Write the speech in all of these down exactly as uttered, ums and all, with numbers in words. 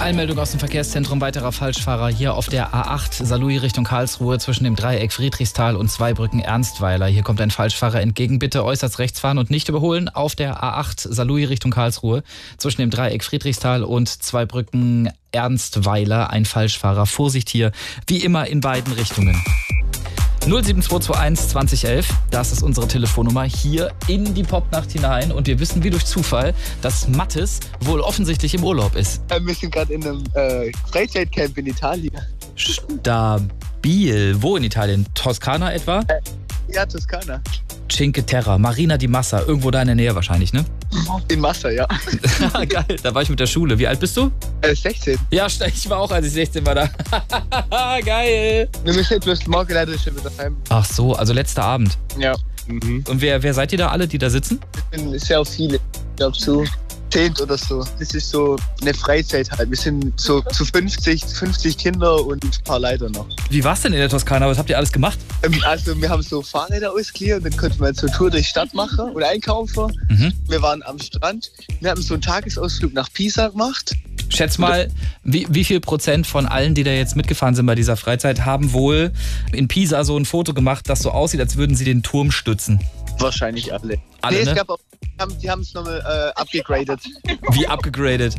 Einmeldung aus dem Verkehrszentrum weiterer Falschfahrer hier auf der A acht Saarlouis Richtung Karlsruhe zwischen dem Dreieck Friedrichsthal und Zweibrücken Ernstweiler. Hier kommt ein Falschfahrer entgegen. Bitte äußerst rechts fahren und nicht überholen auf der A acht Saarlouis Richtung Karlsruhe zwischen dem Dreieck Friedrichsthal und Zweibrücken Ernstweiler. Ein Falschfahrer. Vorsicht hier, wie immer in beiden Richtungen. null sieben zwei zwei eins zwanzig elf, das ist unsere Telefonnummer hier in die Popnacht hinein. Und wir wissen wie durch Zufall, dass Mathis wohl offensichtlich im Urlaub ist. Wir sind gerade in einem äh, Freizeitcamp in Italien. Stabil. Wo in Italien? Toskana etwa? Äh, ja, Toskana. Cinque Terre, Marina di Massa, irgendwo da in der Nähe wahrscheinlich, ne? In Massa, ja. Geil, da war ich mit der Schule. Wie alt bist du? Äh, sechzehn. Ja, ich war auch, als ich sechzehn war da. Geil. Wir müssen jetzt bloß morgen leider schon wieder heim. Ach so, also letzter Abend. Ja. Mhm. Und wer, wer seid ihr da alle, die da sitzen? Es sind sehr viele. Ich glaube so zehn oder so. Das ist so eine Freizeit halt. Wir sind so zu fünfzig, fünfzig Kinder und ein paar Leiter noch. Wie war's denn in der Toskana? Was habt ihr alles gemacht? Ähm, also wir haben so Fahrräder ausgeliehen und dann konnten wir so eine Tour durch die Stadt machen und einkaufen. Mhm. Wir waren am Strand. Wir haben so einen Tagesausflug nach Pisa gemacht. Schätz mal, wie, wie viel Prozent von allen, die da jetzt mitgefahren sind bei dieser Freizeit, haben wohl in Pisa so ein Foto gemacht, das so aussieht, als würden sie den Turm stützen? Wahrscheinlich alle. Alle, nee, ne? es gab auch, die haben es nochmal äh, abgegradet. Wie abgegradet?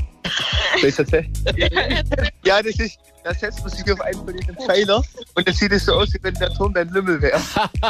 Ja, das ist, da setzt man sich auf einen von diesen Pfeiler und dann sieht es so aus, wie wenn der Turm dein Lümmel wäre.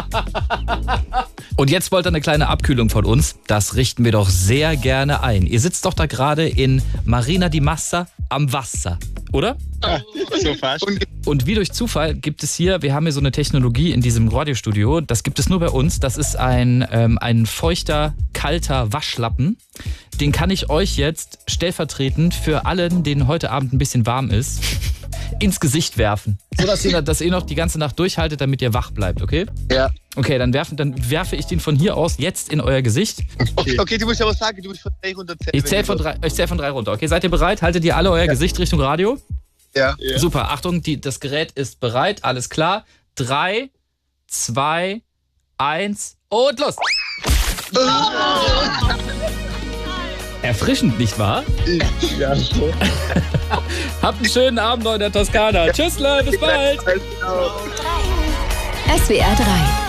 Und jetzt wollt ihr eine kleine Abkühlung von uns. Das richten wir doch sehr gerne ein. Ihr sitzt doch da gerade in Marina di Massa am Wasser, oder? Ja, so fast. Und wie durch Zufall gibt es hier, wir haben hier so eine Technologie in diesem Radiostudio, das gibt es nur bei uns. Das ist ein, ähm, ein feuchter, kalter Waschlappen. Den kann ich euch jetzt stellvertretend für allen, denen heute Abend ein bisschen warm ist, ins Gesicht werfen. So, dass ihr, dass ihr noch die ganze Nacht durchhaltet, damit ihr wach bleibt, okay? Ja. Okay, dann, werfen, dann werfe ich den von hier aus jetzt in euer Gesicht. Okay, okay, du musst aber sagen, du musst von drei runterzählen. Ich zähle von, drei, ich zähl von drei runter. Okay, seid ihr bereit? Haltet ihr alle euer ja. Gesicht Richtung Radio? Ja. ja. Super, Achtung, die, das Gerät ist bereit. Alles klar. Drei, zwei, eins und los! Erfrischend, nicht wahr? Ja, so. Habt einen schönen Abend noch in der Toskana. Tschüss, Leute, bis bald. S W R drei